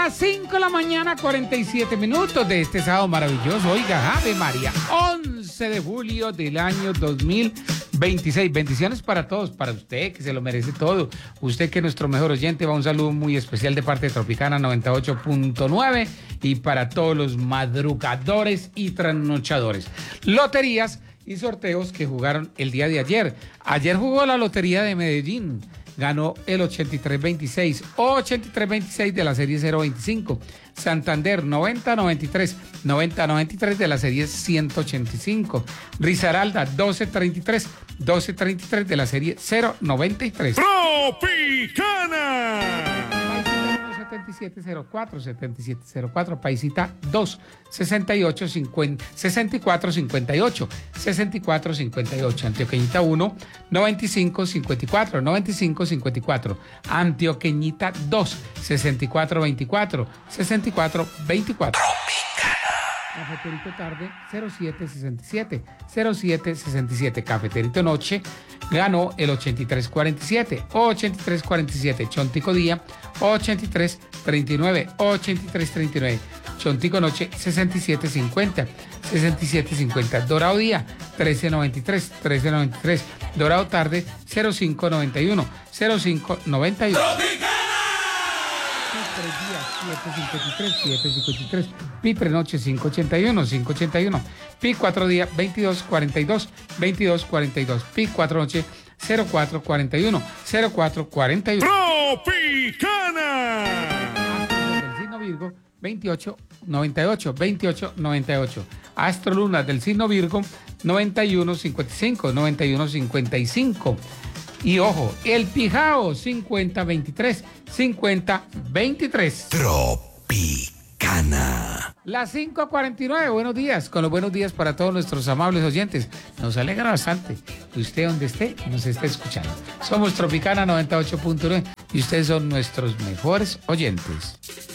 Las 5 de la mañana, 47 minutos de este sábado maravilloso. Oiga, Ave María, 11 de julio del año 2026. Bendiciones para todos, para usted que se lo merece todo. Usted que es nuestro mejor oyente, va un saludo muy especial de parte de Tropicana 98.9 y para todos los madrugadores y trasnochadores. Loterías y sorteos que jugaron el día de ayer. Ayer jugó la Lotería de Medellín. Ganó el 8326 de la serie 025. Santander 9093 de la serie 185. Risaralda 1233 de la serie 093. Tropicana. 7704, Paisita 2, 6458, Antioqueñita 1, 9554, Antioqueñita 2, 6424. Cafeterito tarde 0767. Cafeterito noche ganó el 8347. Chontico día 8339. Chontico noche 6750. Dorado día 1393. Dorado tarde 0591. Pi 753. Pi prenoche 581. Pi 4 días 2242. Pi 4 noche 0441. Tropicana. Del signo Virgo 2898. Astro Luna del signo Virgo 9155. Y ojo, el Pijao 5023. Tropicana. Las 5:49, buenos días, con los buenos días para todos nuestros amables oyentes. Nos alegra bastante que usted donde esté nos esté escuchando. Somos Tropicana 98.9 y ustedes son nuestros mejores oyentes.